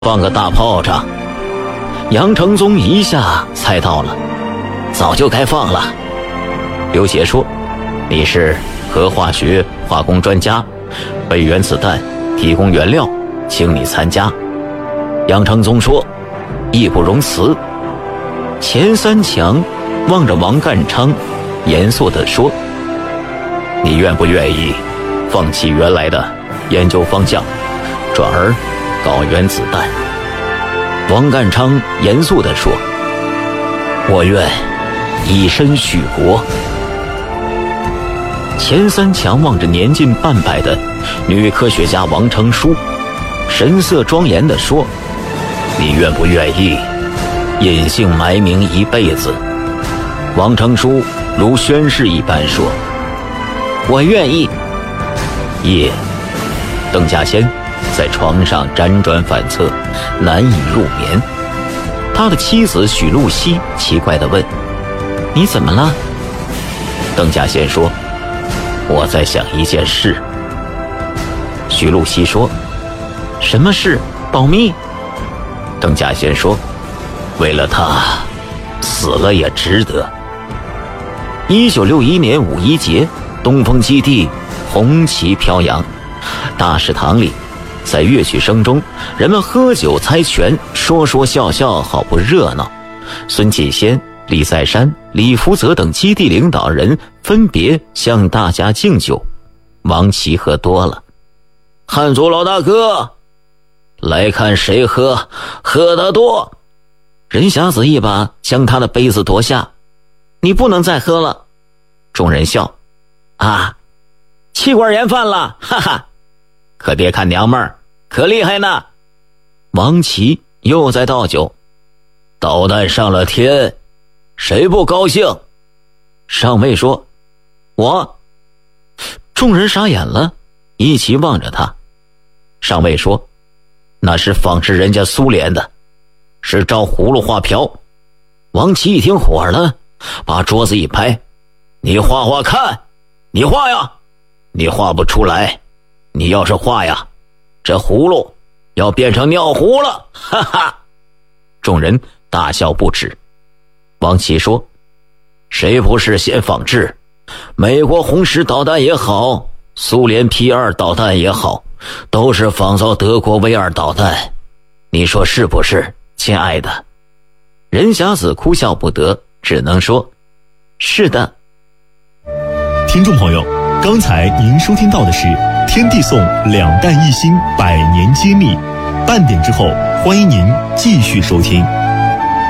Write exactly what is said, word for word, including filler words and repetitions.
放个大炮仗。杨承宗一下猜到了，早就该放了。刘协说，你是核化学化工专家，为原子弹提供原料，请你参加。杨承宗说，义不容辞。钱三强望着王淦昌，严肃地说，你愿不愿意放弃原来的研究方向，转而搞原子弹？王淦昌严肃地说，我愿以身许国。钱三强望着年近半百的女科学家王成书，神色庄严地说，你愿不愿意隐姓埋名一辈子？王成书如宣誓一般说，我愿意。夜，邓稼先在床上辗转反侧，难以入眠。他的妻子许露西奇怪地问，你怎么了？邓稼先说，我在想一件事。许露西说，什么事？保密。邓稼先说，为了他，死了也值得。一九六一年五一节，东风基地红旗飘扬，大食堂里，在乐曲声中，人们喝酒猜拳，说说笑笑，好不热闹。孙继先、李在山、李福泽等基地领导人分别向大家敬酒。王琦喝多了，汉族老大哥，来看谁喝喝得多。任霞子一把将他的杯子夺下，你不能再喝了。众人笑，啊，气管炎犯了，哈哈，可别看娘们儿可厉害呢。王琦又在倒酒，导弹上了天，谁不高兴？上尉说，我。众人傻眼了，一起望着他。上尉说，那是仿制人家苏联的，是照葫芦画瓢。王琦一听火了，把桌子一拍，你画画看，你画呀，你画不出来，你要是画呀，这葫芦要变成尿壶了，哈哈。众人大笑不止。王琦说，谁不是先仿制？美国红石导弹也好，苏联 P 二 导弹也好，都是仿造德国 V 二 导弹，你说是不是，亲爱的？任霞子哭笑不得，只能说，是的。 听众朋友，刚才您收听到的是天地颂两弹一星百年揭秘，半点之后欢迎您继续收听。